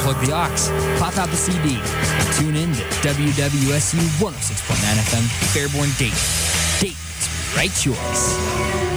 Unplug the aux, pop out the CD, and tune in to WWSU 106.9 FM, Fairborn Dayton. Dayton's right choice.